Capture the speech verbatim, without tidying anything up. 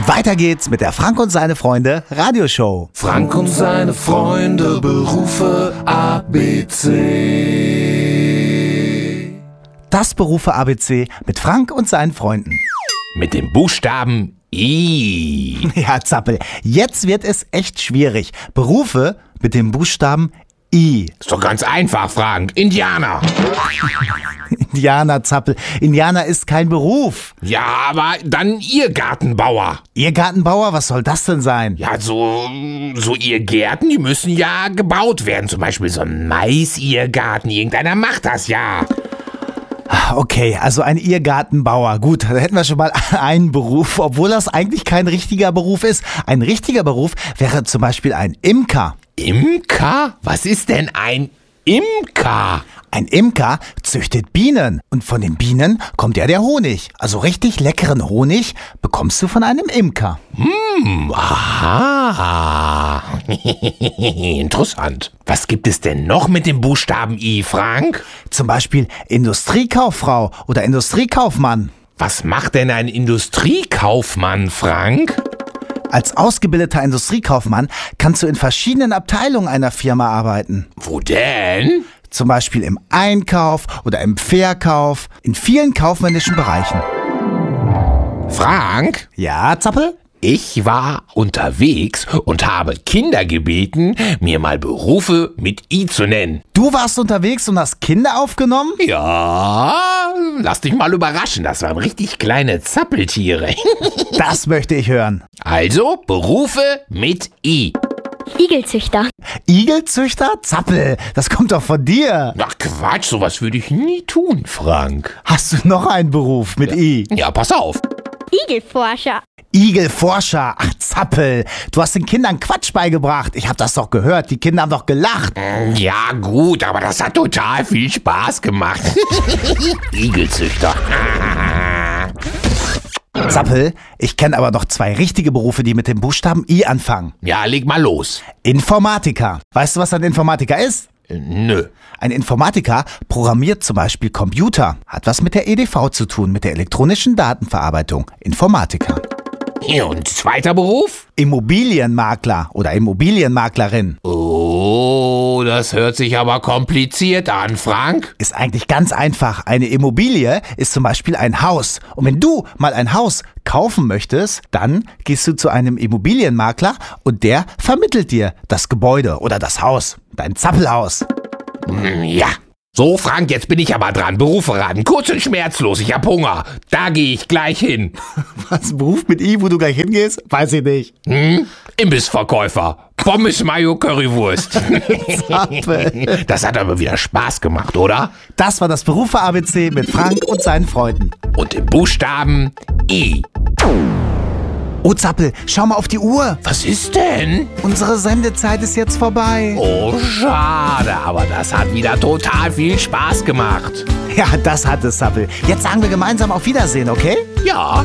Und weiter geht's mit der Frank und seine Freunde Radioshow. Frank und seine Freunde, Berufe A B C. Das Berufe A B C mit Frank und seinen Freunden. Mit dem Buchstaben I. Ja, Zappel, jetzt wird es echt schwierig. Berufe mit dem Buchstaben I. Ist doch ganz einfach, Frank. Indianer. Indianer, Zappel. Indianer ist kein Beruf. Ja, aber dann ihr Gartenbauer. Ihr Gartenbauer, was soll das denn sein? Ja, so, so ihr Gärten, die müssen ja gebaut werden. Zum Beispiel so ein Mais-Irrgarten. Irgendeiner macht das ja. Okay, also ein Irrgartenbauer. Gut, da hätten wir schon mal einen Beruf, obwohl das eigentlich kein richtiger Beruf ist. Ein richtiger Beruf wäre zum Beispiel ein Imker. Imker? Was ist denn ein Imker? Ein Imker züchtet Bienen und von den Bienen kommt ja der Honig. Also richtig leckeren Honig bekommst du von einem Imker. Hm, aha. Interessant. Was gibt es denn noch mit dem Buchstaben I, Frank? Zum Beispiel Industriekauffrau oder Industriekaufmann. Was macht denn ein Industriekaufmann, Frank? Als ausgebildeter Industriekaufmann kannst du in verschiedenen Abteilungen einer Firma arbeiten. Wo denn? Zum Beispiel im Einkauf oder im Verkauf, in vielen kaufmännischen Bereichen. Frank? Ja, Zappel? Ich war unterwegs und habe Kinder gebeten, mir mal Berufe mit I zu nennen. Du warst unterwegs und hast Kinder aufgenommen? Ja, lass dich mal überraschen, das waren richtig kleine Zappeltiere. Das möchte ich hören. Also, Berufe mit I. Igelzüchter. Igelzüchter? Zappel, das kommt doch von dir. Ach Quatsch, sowas würde ich nie tun, Frank. Hast du noch einen Beruf mit I? Ja, pass auf. Igelforscher. Igelforscher. Ach, Zappel, du hast den Kindern Quatsch beigebracht. Ich hab das doch gehört, die Kinder haben doch gelacht. Ja gut, aber das hat total viel Spaß gemacht. Igelzüchter. Zappel, ich kenne aber noch zwei richtige Berufe, die mit dem Buchstaben I anfangen. Ja, leg mal los. Informatiker. Weißt du, was ein Informatiker ist? Äh, nö. Ein Informatiker programmiert zum Beispiel Computer. Hat was mit der E D V zu tun, mit der elektronischen Datenverarbeitung. Informatiker. Ja, und zweiter Beruf? Immobilienmakler oder Immobilienmaklerin. Oh, das hört sich aber kompliziert an, Frank. Ist eigentlich ganz einfach. Eine Immobilie ist zum Beispiel ein Haus. Und wenn du mal ein Haus kaufen möchtest, dann gehst du zu einem Immobilienmakler und der vermittelt dir das Gebäude oder das Haus. Dein Zappelhaus. Hm, ja. So, Frank, jetzt bin ich aber dran. Berufe raten. Kurz und schmerzlos. Ich hab Hunger. Da gehe ich gleich hin. Was, Beruf mit I, wo du gleich hingehst? Weiß ich nicht. Hm? Imbissverkäufer. Pommes Mayo Currywurst. Zappel. Das hat aber wieder Spaß gemacht, oder? Das war das Berufe A B C mit Frank und seinen Freunden. Und im Buchstaben I. Oh, Zappel, schau mal auf die Uhr. Was ist denn? Unsere Sendezeit ist jetzt vorbei. Oh, schade, aber das hat wieder total viel Spaß gemacht. Ja, das hat es, Zappel. Jetzt sagen wir gemeinsam auf Wiedersehen, okay? Ja.